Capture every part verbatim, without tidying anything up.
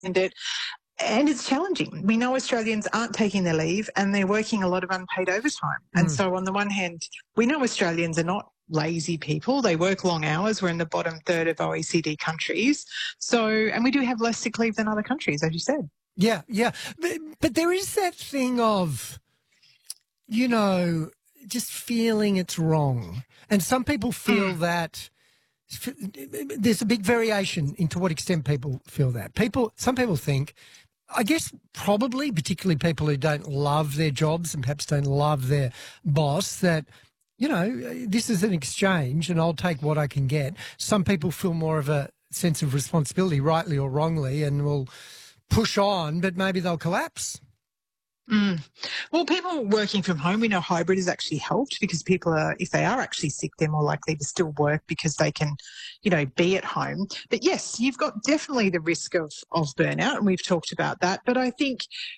it. And it's challenging. We know Australians aren't taking their leave and they're working a lot of unpaid overtime. And Mm. so on the one hand, we know Australians are not lazy people. They work long hours. We're in the bottom third of O E C D countries. So, and we do have less sick leave than other countries, as you said. Yeah, yeah. But, but there is that thing of, you know, just feeling it's wrong. And some people feel mm. that there's a big variation into what extent people feel that. People, some people think, I guess probably, particularly people who don't love their jobs and perhaps don't love their boss, that, you know, this is an exchange and I'll take what I can get. Some people feel more of a sense of responsibility, rightly or wrongly, and will push on, but maybe they'll collapse. Mm. Well, people working from home, we know hybrid has actually helped because people are, if they are actually sick, they're more likely to still work because they can, you know, be at home. But yes, you've got definitely the risk of, of burnout, and we've talked about that. But I think,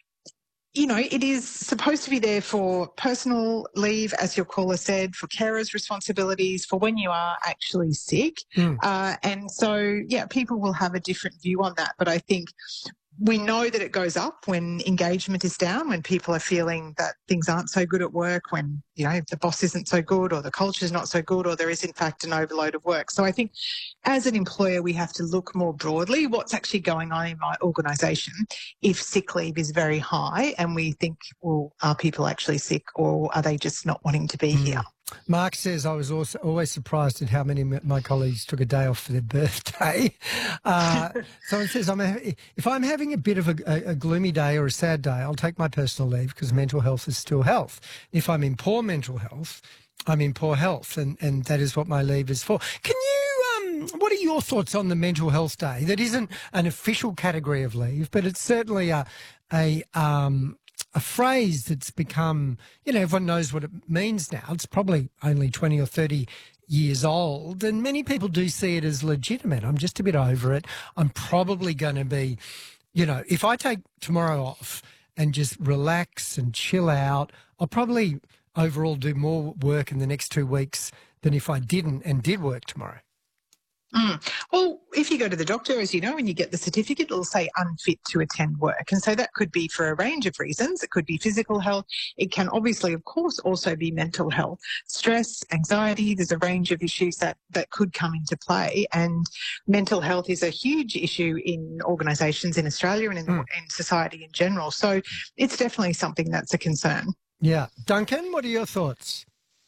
you know, it is supposed to be there for personal leave, as your caller said, for carers' responsibilities, for when you are actually sick. Mm. Uh, and so, yeah, people will have a different view on that. But I think we know that it goes up when engagement is down, when people are feeling that things aren't so good at work, when, you know, the boss isn't so good or the culture is not so good or there is, in fact, an overload of work. So I think as an employer, we have to look more broadly what's actually going on in my organisation if sick leave is very high and we think, well, are people actually sick or are they just not wanting to be mm. here? Mark says, I was also always surprised at how many of my colleagues took a day off for their birthday. Uh, someone says, I'm a, if I'm having a bit of a, a, a gloomy day or a sad day, I'll take my personal leave because mental health is still health. If I'm in poor mental health, I'm in poor health, and, and that is what my leave is for. Can you, um, what are your thoughts on the mental health day? That isn't an official category of leave, but it's certainly a, a um, a phrase that's become, you know, everyone knows what it means now. It's probably only twenty or thirty years old, and many people do see it as legitimate. I'm just a bit over it. I'm probably going to be, you know, if I take tomorrow off and just relax and chill out, I'll probably overall do more work in the next two weeks than if I didn't and did work tomorrow. Mm. Well, if you go to the doctor, as you know, and you get the certificate, it'll say unfit to attend work. And so that could be for a range of reasons. It could be physical health. It can obviously, of course, also be mental health, stress, anxiety. There's a range of issues that, that could come into play. And mental health is a huge issue in organisations in Australia and in, mm. in society in general. So it's definitely something that's a concern. Yeah. Duncan, what are your thoughts?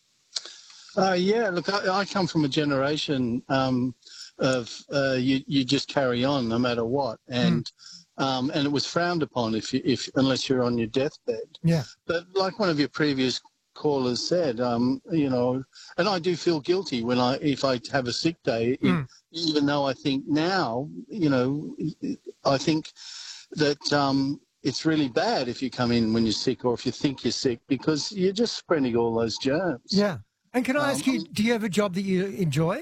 Uh, yeah, look, I, I come from a generation um, of uh, you, you just carry on no matter what, and mm. um, and it was frowned upon if you, if unless you're on your deathbed. Yeah. But like one of your previous callers said, um, you know, and I do feel guilty when I if I have a sick day, mm. it, even though I think now, you know, I think that. Um, It's really bad if you come in when you're sick or if you think you're sick because you're just spreading all those germs. Yeah. And can I um, ask you, do you have a job that you enjoy?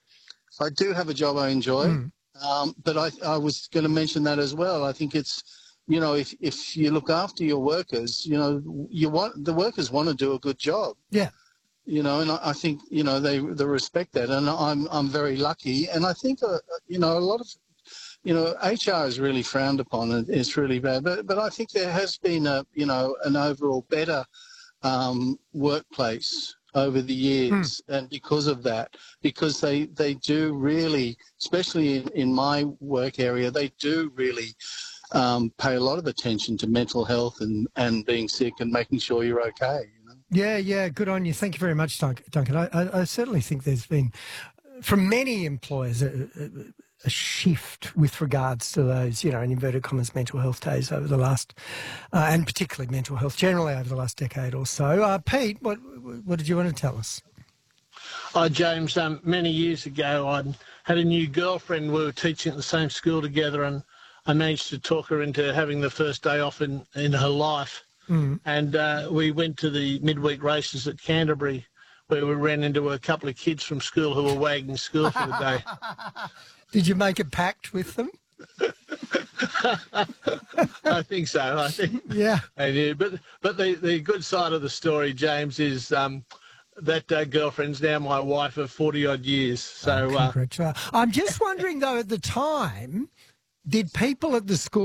I do have a job I enjoy, mm. um, but I, I was going to mention that as well. I think it's, you know, if, if you look after your workers, you know, you want the workers want to do a good job. Yeah. You know, and I, I think, you know, they, they respect that. And I'm, I'm very lucky. And I think, uh, you know, a lot of, you know, H R is really frowned upon and it's really bad. But but I think there has been a, you know, an overall better um, workplace over the years. Mm. And because of that, because they, they do really, especially in, in my work area, they do really um, pay a lot of attention to mental health and, and being sick and making sure you're okay. You know? Yeah, yeah, good on you. Thank you very much, Duncan. I, I, I certainly think there's been, from many employers, a, a, a shift with regards to those, you know, in inverted commas, mental health days over the last, uh, and particularly mental health generally over the last decade or so. Uh, Pete, what what did you want to tell us? Oh, James, um, many years ago I had a new girlfriend. We were teaching at the same school together and I managed to talk her into having the first day off in, in her life. Mm. And uh, we went to the midweek races at Canterbury where we ran into a couple of kids from school who were wagging school for the day. Did you make a pact with them? I think so. I think. Yeah. I did. But but the, the good side of the story, James, is um, that uh, girlfriend's now my wife of forty odd years. So. Oh, congratulations. Uh, I'm just wondering though, at the time, did people at the school